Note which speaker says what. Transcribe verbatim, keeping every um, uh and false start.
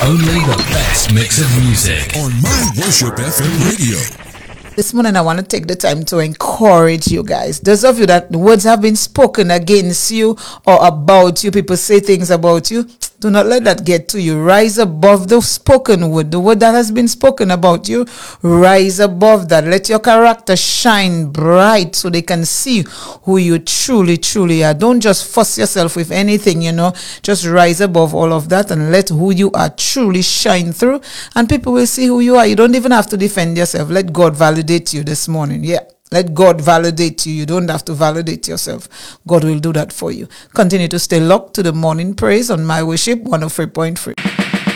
Speaker 1: Only the best mix of music
Speaker 2: on My Worship F M Radio.
Speaker 3: This morning, I want to take the time to encourage you guys. Those of you that the words have been spoken against you or about you, people say things about you, do not let that get to you. Rise above the spoken word, the word that has been spoken about you. Rise above that. Let your character shine bright so they can see who you truly, truly are. Don't just fuss yourself with anything, you know. Just rise above all of that and let who you are truly shine through. And people will see who you are. You don't even have to defend yourself. Let God validate you this morning. Yeah. Let God validate you. You don't have to validate yourself. God will do that for you. Continue to stay locked to the morning praise on My Worship one oh three point three.